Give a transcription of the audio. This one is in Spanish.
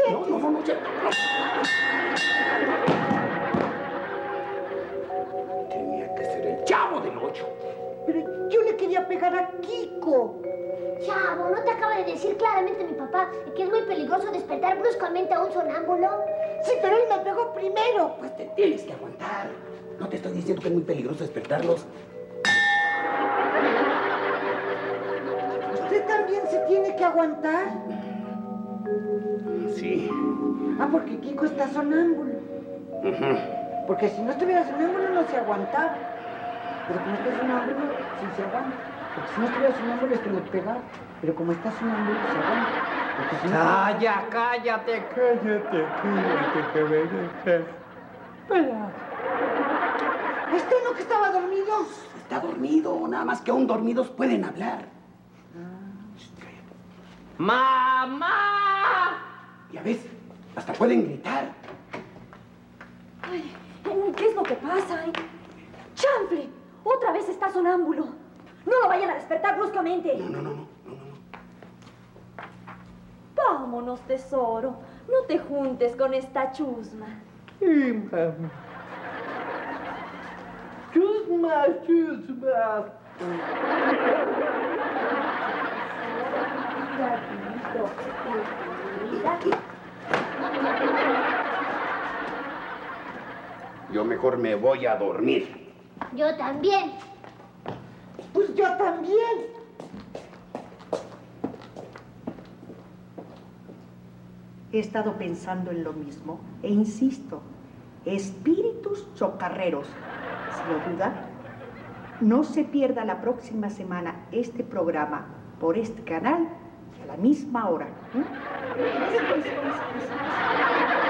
No. Tenía que ser el Chavo del Ocho. Pero yo le quería pegar a Kiko. Chavo, ¿no te acaba de decir claramente mi papá que es muy peligroso despertar bruscamente a un sonámbulo? Sí, pero él me pegó primero. Pues te tienes que aguantar. No te estoy diciendo que es muy peligroso despertarlos. ¿Usted también se tiene que aguantar? Sí. Ah, porque Kiko está sonámbulo. Porque si no estuviera sonámbulo no se aguantaba. Pero como está sonámbulo, sí se aguanta. Porque si no estuviera sonámbulo es que le pegaba. Pero como está sonámbulo, se aguanta. Si no... Cállate, que me dejes. Espera. ¿Este no que estaba dormido? Está dormido. Nada más que aún dormidos pueden hablar. ¡Mamá! Ya ves, hasta pueden gritar. Ay, ¿qué es lo que pasa? ¡Chanfle! Otra vez está sonámbulo. No lo vayan a despertar bruscamente. No. Vámonos, tesoro. No te juntes con esta chusma. Sí, mamá. Chusma. Yo mejor me voy a dormir. Yo también. Pues yo también. He estado pensando en lo mismo e insisto, espíritus chocarreros. Si lo duda, no se pierda la próxima semana este programa por este canal a la misma hora.